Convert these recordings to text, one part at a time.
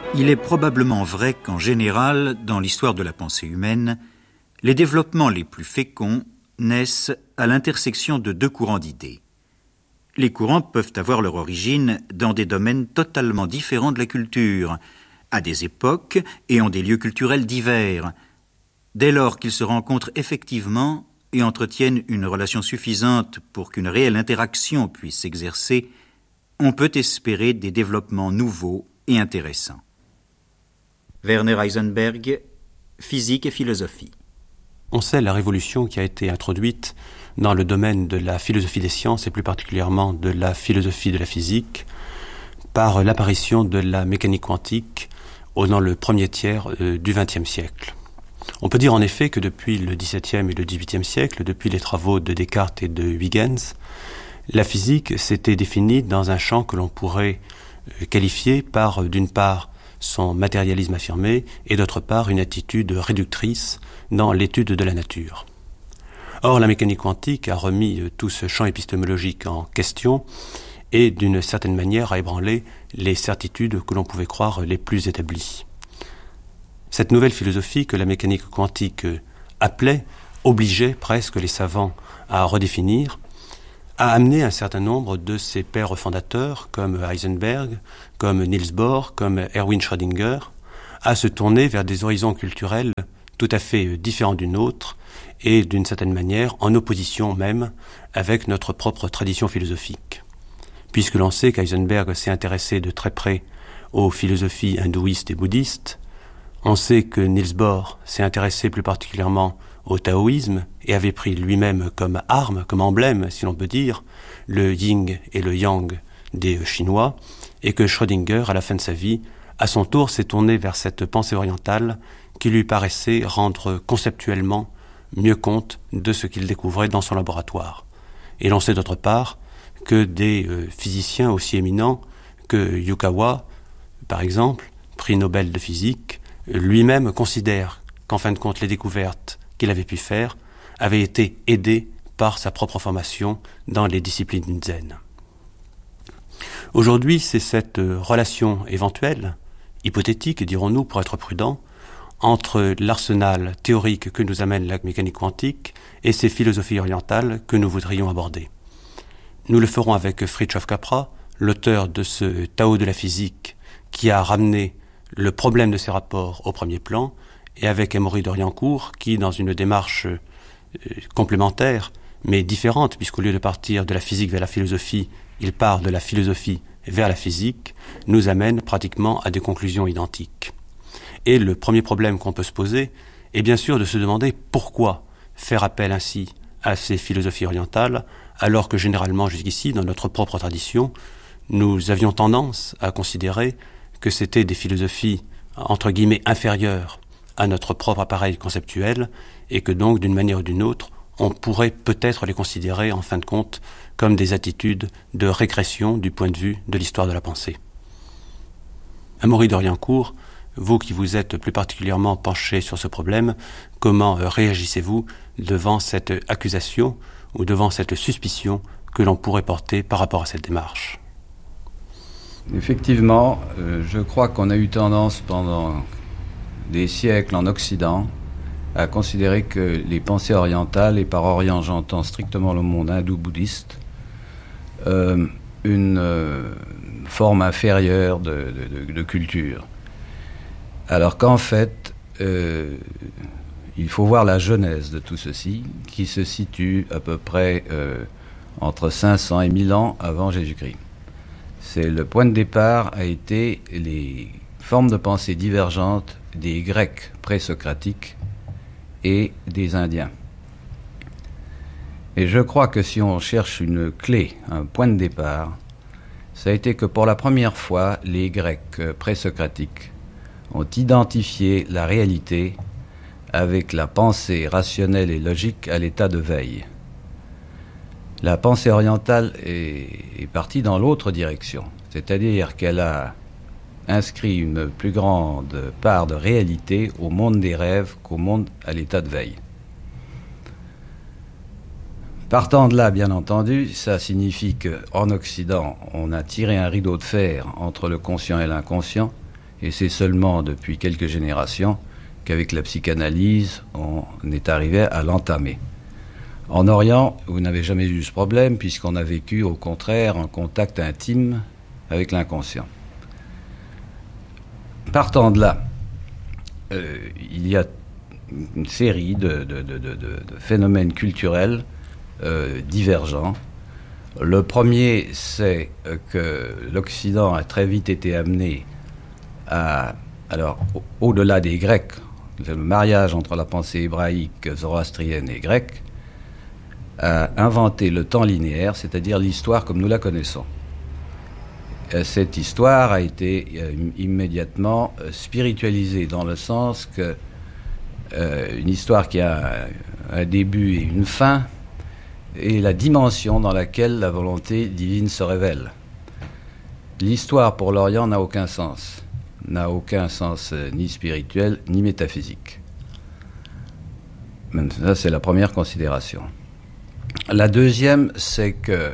Il est probablement vrai qu'en général, dans l'histoire de la pensée humaine, les développements les plus féconds naissent à l'intersection de deux courants d'idées. Les courants peuvent avoir leur origine dans des domaines totalement différents de la culture, à des époques et en des lieux culturels divers. Dès lors qu'ils se rencontrent effectivement et entretiennent une relation suffisante pour qu'une réelle interaction puisse s'exercer, on peut espérer des développements nouveaux et intéressants. Werner Heisenberg, Physique et philosophie. On sait la révolution qui a été introduite dans le domaine de la philosophie des sciences et plus particulièrement de la philosophie de la physique par l'apparition de la mécanique quantique dans le premier tiers du XXe siècle. On peut dire en effet que depuis le XVIIe et le XVIIIe siècle, depuis les travaux de Descartes et de Huygens, la physique s'était définie dans un champ que l'on pourrait qualifier par, d'une part, son matérialisme affirmé et d'autre part une attitude réductrice dans l'étude de la nature. Or, la mécanique quantique a remis tout ce champ épistémologique en question et d'une certaine manière a ébranlé les certitudes que l'on pouvait croire les plus établies. Cette nouvelle philosophie que la mécanique quantique appelait, obligeait presque les savants à redéfinir, a amené un certain nombre de ses pères fondateurs, comme Heisenberg, comme Niels Bohr, comme Erwin Schrödinger, à se tourner vers des horizons culturels tout à fait différents du nôtre et d'une certaine manière en opposition même avec notre propre tradition philosophique. Puisque l'on sait qu'Heisenberg s'est intéressé de très près aux philosophies hindouistes et bouddhistes, on sait que Niels Bohr s'est intéressé plus particulièrement au taoïsme et avait pris lui-même comme arme, comme emblème, si l'on peut dire, le yin et le yang des Chinois, et que Schrödinger, à la fin de sa vie, à son tour s'est tourné vers cette pensée orientale qui lui paraissait rendre conceptuellement mieux compte de ce qu'il découvrait dans son laboratoire. Et l'on sait d'autre part que des physiciens aussi éminents que Yukawa, par exemple, prix Nobel de physique, lui-même considère qu'en fin de compte les découvertes qu'il avait pu faire avaient été aidées par sa propre formation dans les disciplines zen. Aujourd'hui, c'est cette relation éventuelle, hypothétique dirons-nous pour être prudent, entre l'arsenal théorique que nous amène la mécanique quantique et ces philosophies orientales que nous voudrions aborder. Nous le ferons avec Fritjof Capra, l'auteur de ce Tao de la physique qui a ramené le problème de ces rapports au premier plan, et avec Amaury d'Oriancourt qui, dans une démarche complémentaire, mais différente, puisqu'au lieu de partir de la physique vers la philosophie, il part de la philosophie vers la physique, nous amène pratiquement à des conclusions identiques. Et le premier problème qu'on peut se poser est bien sûr de se demander pourquoi faire appel ainsi à ces philosophies orientales, alors que généralement jusqu'ici, dans notre propre tradition, nous avions tendance à considérer que c'était des philosophies, entre guillemets, inférieures à notre propre appareil conceptuel, et que donc, d'une manière ou d'une autre, on pourrait peut-être les considérer, en fin de compte, comme des attitudes de régression du point de vue de l'histoire de la pensée. Amaury d'Oriancourt, vous qui vous êtes plus particulièrement penché sur ce problème, comment réagissez-vous devant cette accusation ou devant cette suspicion que l'on pourrait porter par rapport à cette démarche ? Effectivement, je crois qu'on a eu tendance pendant des siècles en Occident à considérer que les pensées orientales, et par Orient j'entends strictement le monde hindou-bouddhiste, une forme inférieure de culture. Alors qu'en fait, il faut voir la genèse de tout ceci, qui se situe à peu près entre 500 et 1000 ans avant Jésus-Christ. Le point de départ a été les formes de pensée divergentes des Grecs présocratiques et des Indiens. Et je crois que si on cherche une clé, un point de départ, ça a été que pour la première fois, les Grecs présocratiques ont identifié la réalité avec la pensée rationnelle et logique à l'état de veille. La pensée orientale est partie dans l'autre direction, c'est-à-dire qu'elle a inscrit une plus grande part de réalité au monde des rêves qu'au monde à l'état de veille. Partant de là, bien entendu, ça signifie qu'en Occident, on a tiré un rideau de fer entre le conscient et l'inconscient, Et c'est seulement depuis quelques générations qu'avec la psychanalyse, on est arrivé à l'entamer. En Orient, vous n'avez jamais eu ce problème, puisqu'on a vécu, au contraire, en contact intime avec l'inconscient. Partant de là, il y a une série de phénomènes culturels divergents. Le premier, c'est que l'Occident a très vite été amené à, alors au-delà des Grecs, le mariage entre la pensée hébraïque, zoroastrienne et grecque, à inventer le temps linéaire, c'est-à-dire l'histoire comme nous la connaissons. Cette histoire a été immédiatement spiritualisée dans le sens que une histoire qui a un début et une fin est la dimension dans laquelle la volonté divine se révèle. L'histoire pour l'Orient n'a aucun sens ni spirituel ni métaphysique. Même ça, c'est la première considération. La deuxième, c'est que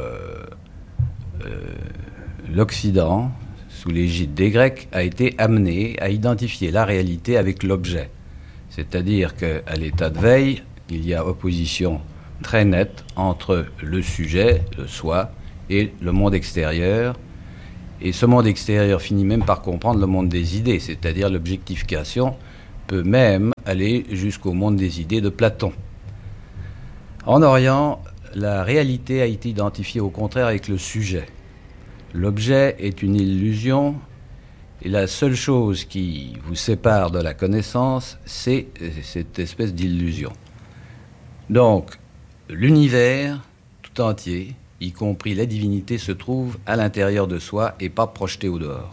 l'Occident, sous l'égide des Grecs, a été amené à identifier la réalité avec l'objet. C'est-à-dire qu'à l'état de veille, il y a opposition très nette entre le sujet, le soi, et le monde extérieur. Et ce monde extérieur finit même par comprendre le monde des idées, c'est-à-dire l'objectification peut même aller jusqu'au monde des idées de Platon. En Orient, la réalité a été identifiée au contraire avec le sujet. L'objet est une illusion et la seule chose qui vous sépare de la connaissance, c'est cette espèce d'illusion. Donc, l'univers tout entier, y compris la divinité, se trouve à l'intérieur de soi et pas projeté au dehors.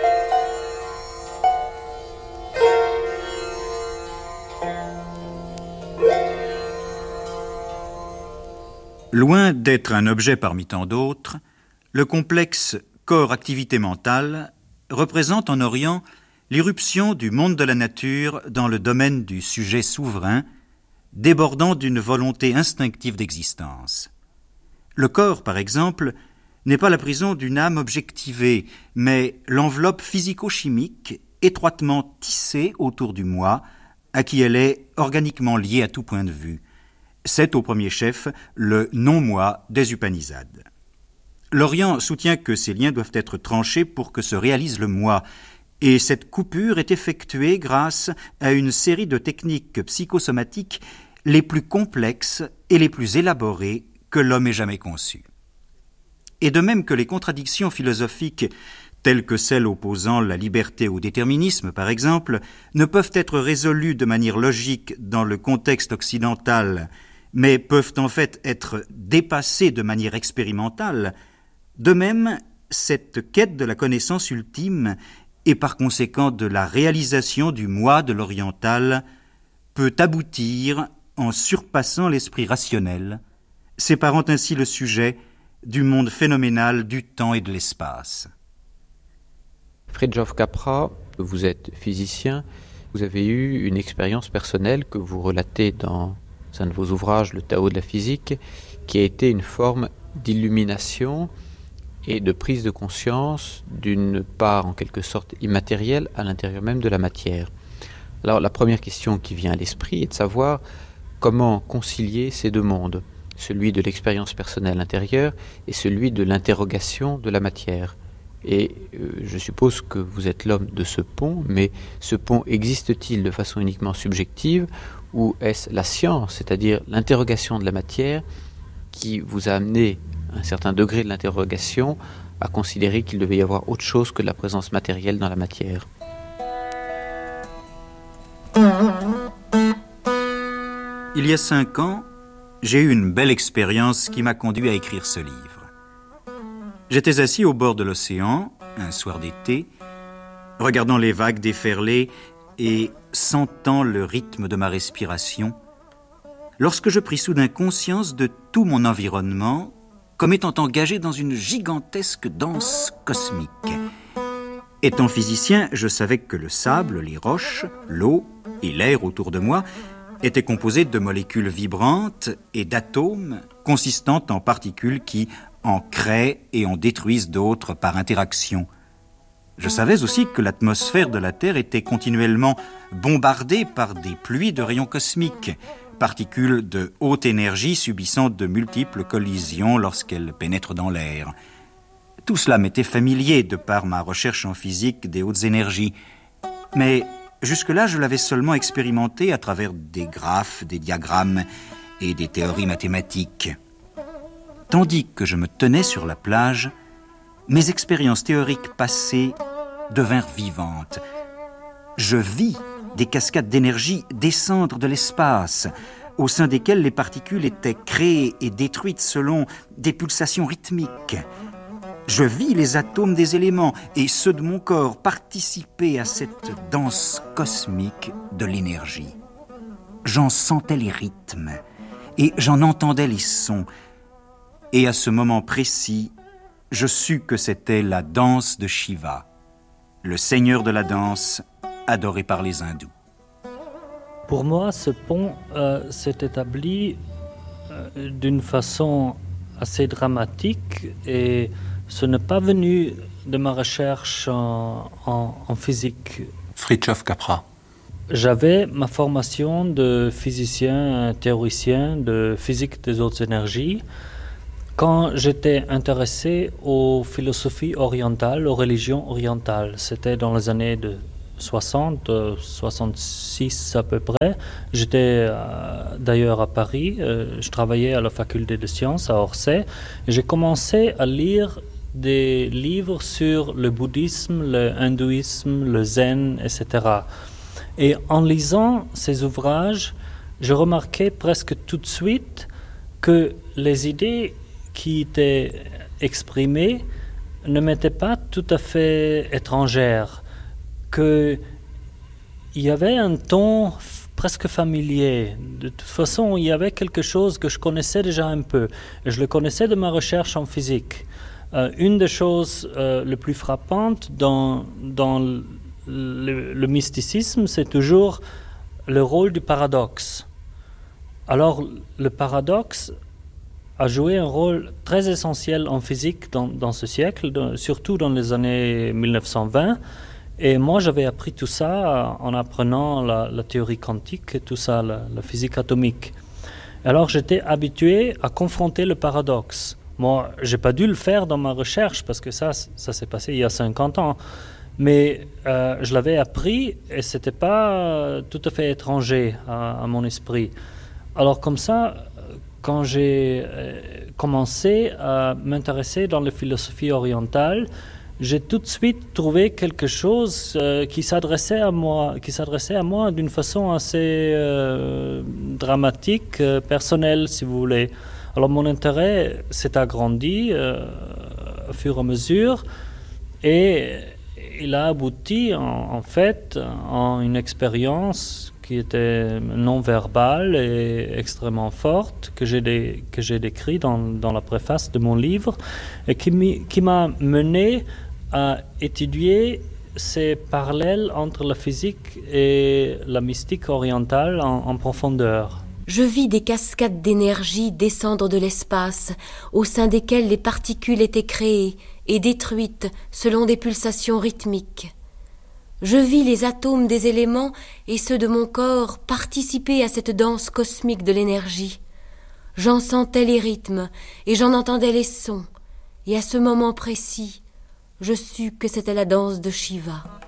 Loin d'être un objet parmi tant d'autres, le complexe corps-activité mentale représente en Orient l'irruption du monde de la nature dans le domaine du sujet souverain, débordant d'une volonté instinctive d'existence. Le corps, par exemple, n'est pas la prison d'une âme objectivée, mais l'enveloppe physico-chimique étroitement tissée autour du moi, à qui elle est organiquement liée à tout point de vue. C'est au premier chef le non-moi des Upanishads. L'Orient soutient que ces liens doivent être tranchés pour que se réalise le moi, et cette coupure est effectuée grâce à une série de techniques psychosomatiques les plus complexes et les plus élaborées que l'homme ait jamais conçues. Et de même que les contradictions philosophiques, telles que celles opposant la liberté au déterminisme, par exemple, ne peuvent être résolues de manière logique dans le contexte occidental, mais peuvent en fait être dépassées de manière expérimentale, de même, cette quête de la connaissance ultime et par conséquent de la réalisation du moi de l'oriental peut aboutir en surpassant l'esprit rationnel, séparant ainsi le sujet du monde phénoménal du temps et de l'espace. Fritjof Capra, vous êtes physicien, vous avez eu une expérience personnelle que vous relatez dans un de vos ouvrages, Le Tao de la physique, qui a été une forme d'illumination et de prise de conscience d'une part en quelque sorte immatérielle à l'intérieur même de la matière. Alors la première question qui vient à l'esprit est de savoir comment concilier ces deux mondes, celui de l'expérience personnelle intérieure et celui de l'interrogation de la matière. Et je suppose que vous êtes l'homme de ce pont, mais ce pont existe-t-il de façon uniquement subjective ou est-ce la science, c'est-à-dire l'interrogation de la matière, qui vous a amené à un certain degré de l'interrogation à considérer qu'il devait y avoir autre chose que de la présence matérielle dans la matière? Il y a 5 ans, j'ai eu une belle expérience qui m'a conduit à écrire ce livre. J'étais assis au bord de l'océan, un soir d'été, regardant les vagues déferler et sentant le rythme de ma respiration, lorsque je pris soudain conscience de tout mon environnement comme étant engagé dans une gigantesque danse cosmique. Étant physicien, je savais que le sable, les roches, l'eau et l'air autour de moi étaient composés de molécules vibrantes et d'atomes consistant en particules qui en créent et en détruisent d'autres par interaction. Je savais aussi que l'atmosphère de la Terre était continuellement bombardée par des pluies de rayons cosmiques, particules de haute énergie subissant de multiples collisions lorsqu'elles pénètrent dans l'air. Tout cela m'était familier de par ma recherche en physique des hautes énergies. Mais jusque-là, je l'avais seulement expérimenté à travers des graphes, des diagrammes et des théories mathématiques. Tandis que je me tenais sur la plage, mes expériences théoriques passées devinrent vivantes. Je vis des cascades d'énergie descendre de l'espace, au sein desquelles les particules étaient créées et détruites selon des pulsations rythmiques. Je vis les atomes des éléments et ceux de mon corps participer à cette danse cosmique de l'énergie. J'en sentais les rythmes et j'en entendais les sons. Et à ce moment précis, je sus que c'était la danse de Shiva, le seigneur de la danse adoré par les hindous. Pour moi, ce pont s'est établi d'une façon assez dramatique et ce n'est pas venu de ma recherche en physique. Fritjof Capra. J'avais ma formation de physicien, théoricien de physique des hautes énergies quand j'étais intéressé aux philosophies orientales, aux religions orientales. C'était dans les années de 60, 66 à peu près. J'étais d'ailleurs à Paris, je travaillais à la faculté de sciences à Orsay, et j'ai commencé à lire des livres sur le bouddhisme, le hindouisme, le zen, etc. Et en lisant ces ouvrages, je remarquais presque tout de suite que les idées qui étaient exprimées ne m'étaient pas tout à fait étrangères, qu'il y avait un ton presque familier. De toute façon, il y avait quelque chose que je connaissais déjà un peu, et je le connaissais de ma recherche en physique. Une des choses les plus frappantes dans le mysticisme, c'est toujours le rôle du paradoxe. Alors, le paradoxe a joué un rôle très essentiel en physique dans ce siècle, surtout dans les années 1920. Et moi, j'avais appris tout ça en apprenant la théorie quantique et tout ça, la physique atomique. Alors, j'étais habitué à confronter le paradoxe. Moi, je n'ai pas dû le faire dans ma recherche parce que ça s'est passé il y a 50 ans. Mais je l'avais appris et ce n'était pas tout à fait étranger à mon esprit. Alors comme ça, quand j'ai commencé à m'intéresser dans la philosophie orientale, j'ai tout de suite trouvé quelque chose qui s'adressait à moi d'une façon assez dramatique, personnelle, si vous voulez. Alors mon intérêt s'est agrandi au fur et à mesure et il a abouti en fait en une expérience qui était non-verbale et extrêmement forte que j'ai décrit dans la préface de mon livre et qui m'a mené à étudier ces parallèles entre la physique et la mystique orientale en profondeur. Je vis des cascades d'énergie descendre de l'espace, au sein desquelles les particules étaient créées et détruites selon des pulsations rythmiques. Je vis les atomes des éléments et ceux de mon corps participer à cette danse cosmique de l'énergie. J'en sentais les rythmes et j'en entendais les sons, et à ce moment précis, je sus que c'était la danse de Shiva.